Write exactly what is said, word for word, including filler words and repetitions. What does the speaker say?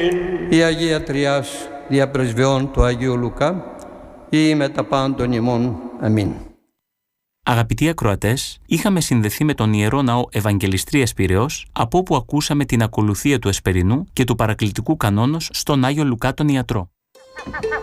Η Αγία Τριάς διαπρεσβεών του Αγίου Λουκά, ή με τα πάντων ημών. Αμήν. Αγαπητοί ακροατές, είχαμε συνδεθεί με τον Ιερό Ναό Ευαγγελιστρίας Πειραιώς, από όπου ακούσαμε την ακολουθία του Εσπερινού και του παρακλητικού κανόνος στον Άγιο Λουκά τον Ιατρό.